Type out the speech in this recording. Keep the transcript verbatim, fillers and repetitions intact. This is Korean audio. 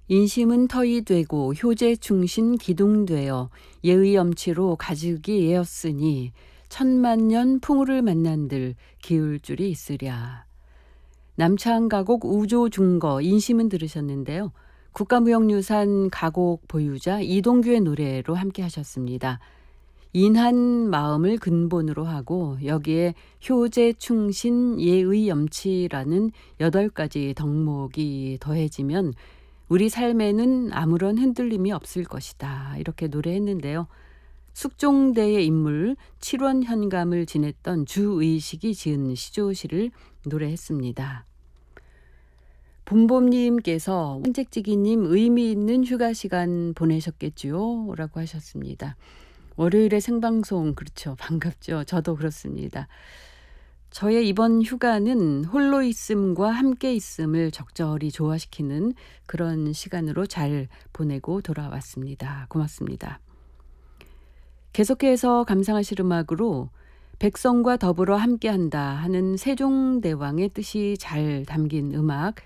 인심은 터이 되고 효제 충신 기둥되어 예의 염치로 가죽이 예었으니 천만년 풍우를 만난들 기울 줄이 있으랴. 남창 가곡 우조 중거 인심은 들으셨는데요. 국가무형유산 가곡 보유자 이동규의 노래로 함께 하셨습니다. 인한 마음을 근본으로 하고 여기에 효제 충신 예의 염치라는 여덟 가지 덕목이 더해지면 우리 삶에는 아무런 흔들림이 없을 것이다. 이렇게 노래했는데요. 숙종대의 인물 칠원현감을 지냈던 주의식이 지은 시조시를 노래했습니다. 봄봄님께서 황책지기님 의미 있는 휴가 시간 보내셨겠지요? 라고 하셨습니다. 월요일에 생방송, 그렇죠. 반갑죠. 저도 그렇습니다. 저의 이번 휴가는 홀로 있음과 함께 있음을 적절히 조화시키는 그런 시간으로 잘 보내고 돌아왔습니다. 고맙습니다. 계속해서 감상하실 음악으로 백성과 더불어 함께한다 하는 세종대왕의 뜻이 잘 담긴 음악